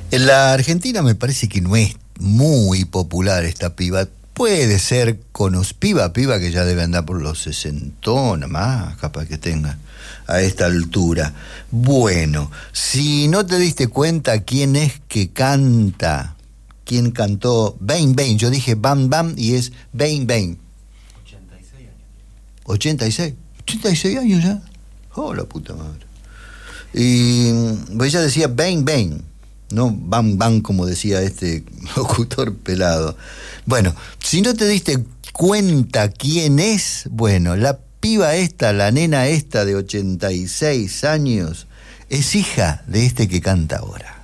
En la Argentina me parece que no es muy popular esta piba. Puede ser piba que ya debe andar por los 60 más, capaz que tenga a esta altura. Bueno, si no te diste cuenta quién es que canta, quién cantó Bang Bang, yo dije Bam Bam y es Bang Bang. 86 años. 86 años ya. Oh, la puta madre. Y pues ella decía Bang Bang, no Bam Bam como decía este locutor pelado. Bueno, si no te diste cuenta quién es, bueno, la piba esta, la nena esta de 86 años, es hija de este que canta ahora.